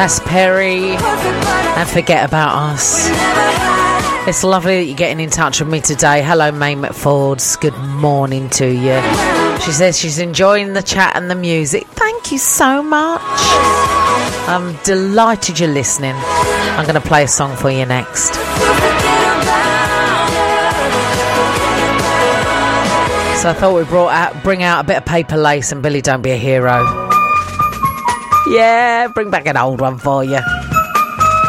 That's Perry and Forget About Us. It's lovely that you're getting in touch with me today. Hello, May McFords. Good morning to you. She says she's enjoying the chat and the music. Thank you so much. I'm delighted you're listening. I'm going to play a song for you next. So I thought we'd bring out a bit of Paper Lace and Billy Don't Be a Hero. Yeah, bring back an old one for you.